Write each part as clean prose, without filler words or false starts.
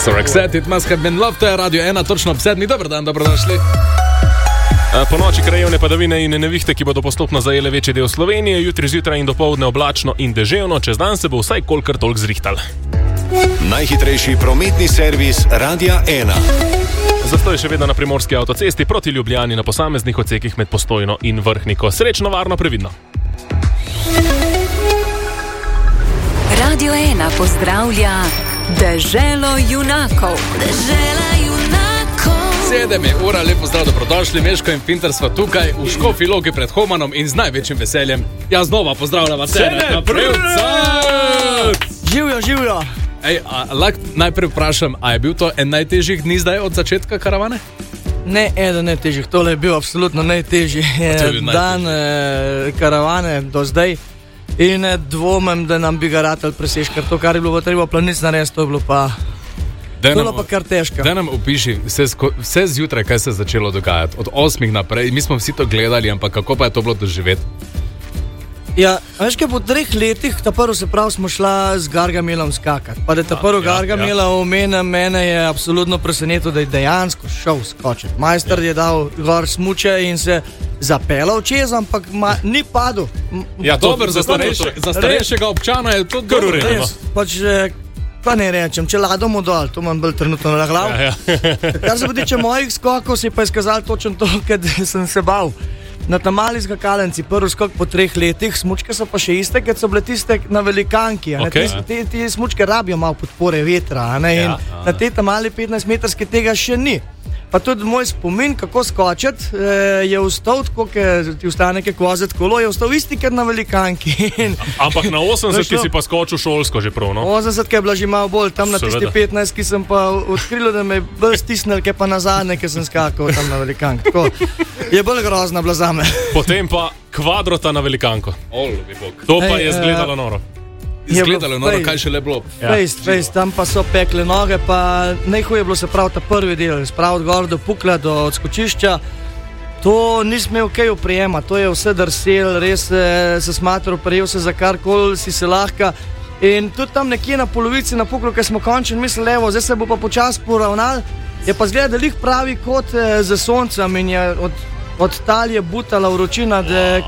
So Roxette, It Must Have Been Love, to je Radio 1, točno ob 7. Dobar dan, dobrodošli. Po noči krajevne padavine in nevihte, ki bodo postopno zajele večji del Slovenije, jutri zjutraj in dopoldne oblačno in deževno, čez dan se bo vsaj kolikor toliko zrihtal. Najhitrejši prometni servis Radia 1. Zato je še vedno na primorski avtocesti proti Ljubljani na posameznih odsekih med Postojno in Vrhniko. Srečno, varno, previdno. Radio 1 pozdravlja Deželo junakov. Dežela junakov. 7 je ura, lepo zdrav, dobrodošli. Meško in Pinter sva tukaj v Škofji Loki pred Homanom in z največjim veseljem. Ja, znova pozdravljava Cene. Živijo. Ej, lahko najprej vprašam, a je bil to en najtežjih dni zdaj od začetka karavane? Ne, eden najtežjih, tole je bil absolutno najtežji dan karavane do zdaj in dvomem, da nam bi ga ratel presež, ker to, kar je bilo treba planic narediti, to je bilo pa kar težko. Da nam opiši vse zjutraj, kaj se je začelo dogajati, od 8 naprej, mi smo vsi to gledali, ampak kako pa je to bilo doživeti? Ja, veš kaj, po 3 letih, ta prvo se prav smo šla z Gargamelom skakati. Pa da ta prvo Gargamela omenja, mene je absolutno presenetil, da je dejansko šel skočiti. Majster je dal gor smuče in se zapeljal čez, ampak ni padel. Ja, dobro, za starejšega občana je to kar urejeno. Pač, pa ne rečem, če ladom dol, to imam bolj trenutno na glavu. Kar se tiče mojih skokov, si pa je skazal točno to, ker sem se bal. Na ta mali skakalnici, prvi skok po 3 letih, smučke so pa še iste, ker so bile tiste na velikanki. Te smučke rabijo malo podpore vetra, in na te ta mali 15-metrske tega še ni. Pa tudi moj spomin, kako skočiti, je vstal, tako ti ustane kaj kozet kolo, je vstal isti, ker na velikanki. Ampak na 80 si pa skočil šolsko že prav, no? 80 je bila že malo bolj, tam na tisti 15, ki sem pa odkril, da me je bolj stisnil, kaj pa na zadnje, ker sem skakal tam na velikanki. Tako, je bolj grozna bila zame. Potem pa kvadrota na velikanko. To pa je izgledalo noro. Izgledalo noro, kaj še le bilo. Fejst, tam pa so pekle noge, pa najhuje je bilo se prav ta prvi del, spraviti gor do pukla, do odskočišča. To nisem imel kaj oprijema, to je vse drsel, res se smatral, prijel se za karkoli si se lahka. In tudi tam nekje na polovici na puklu, ker smo končili, mislili, evo, zdaj se bo pa počas poravnal, je pa zgleda, da lih pravi kot za soncem in je od tal je butala vročina,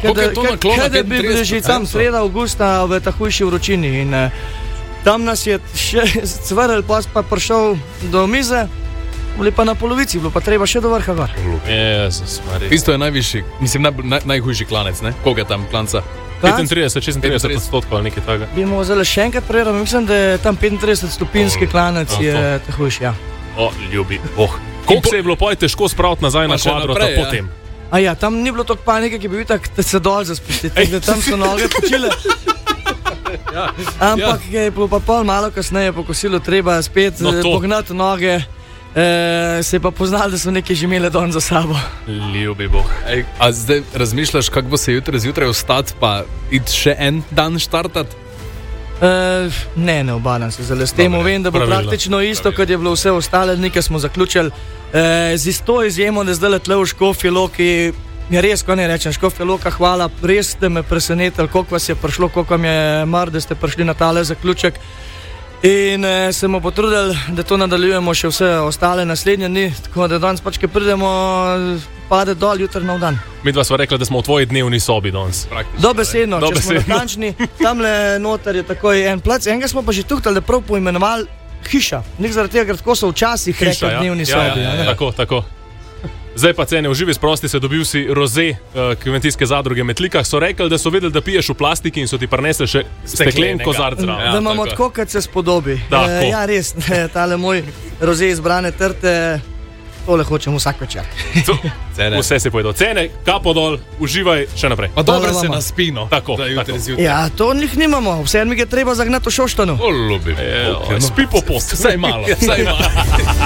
da bi bili že tam sreda avgusta v ta hujši vročini. In tam nas je še cvrl, pa prišel do mize, bili pa na polovici, bilo pa treba še do vrha gor. Tisto je najvišji, mislim, najhujši klanec, ne? Koga je tam klanca? 35-36% ali nekaj takega. Bi mu zelo še enkrat preveril, mislim, da je tam 35 stopinski klanec je ta hujši, ja. O, ljubi, koliko se je bilo pa težko spraviti nazaj na kvadrota potem? A ja, tam ni bilo toliko panike, ki bi bil tak, da se dol zaspustiti, da tam so noge počile. Ampak je bilo pa pol malo kasneje po kosilu treba spet pognati noge, se je pa poznali, da so neki že imeli don za sabo. Ljubi Bog. A zdaj razmišljaš, kako bo se jutri zjutraj vstati, pa iti še en dan štartati? Ne obadam se zelo s tem, vem, da bo praktično isto, kot je bilo vse ostale dni, ki smo zaključili. Z isto izjemo, da zdaj tle v Škofji Loki, je res, ko ne rečem, Škofja Loka, hvala, res ste me presenetili, koliko vas je prišlo, koliko vam je mar, da ste prišli na tale zaključek. In se bomo potrudili, da to nadaljujemo še vse ostale naslednje dni, tako da danes pač, ki pridemo, pade dol jutri nov dan. Midva sva rekla, da smo v tvoji dnevni sobi danes. Dobesedno, če smo natančni, tamle noter je takoj en plac, enega smo pa že tuhtali, da prav poimenovali hiša. Nek zaradi tega, ker tako so včasih rekli dnevni sobi. Tako. Zdaj pa Cene, v živi sprosti se dobil si roze kmetijske zadruge Metlika. So rekli, da so vedeli, da piješ v plastiki in so ti prinesli še steklen kozarc. Da imamo tako, kad se spodobi. Ja, res, tale moj roze izbrane trte, tole hočem vsak večer. Vse se pojedo. Cene, kapo dol, uživaj še naprej. Pa dobro se naspino. Tako. Ja, to njih nimamo. V 7 je treba zagnati v Šoštanu. Spi po post. Vsaj malo.